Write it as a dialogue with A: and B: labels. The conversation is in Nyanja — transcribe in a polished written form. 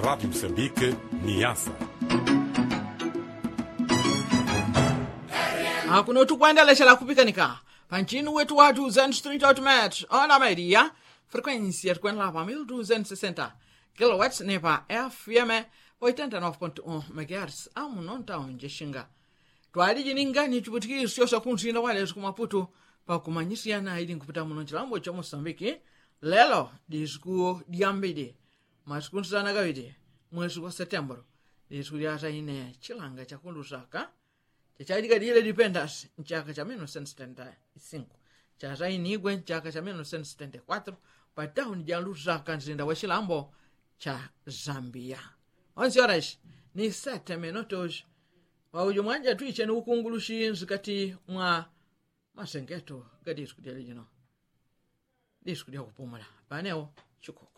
A: Rádio Moçambique, Niassa.
B: Hakuno tukuendelesha kupikanika panchini wetu wa 230 meters ona media frequência tukwenda pa 1260 kilowatts nepa FM 89.1 MHz amunonta onje shinga twali jiningani chiputikisyo sha kunzinda wale kumaputo pa kumanyisiana ili kupita muno chilambo cha Mozambique lelo disku diambide masikunzana kawide mwezi wa September disku ya ine chilanga cha kundusaka chaidika dile dependence nchaka cha 1975 cha zainigwe nchaka cha 1974 pa town ya Lusaka nzinda wa chilambo cha Zambia. 11 horas ni 7 minutos wa ujumwanja tuiche ni ukungulushi nzikati mwa masengeto gadisku dia lijino disku dia kupumula paneo chuko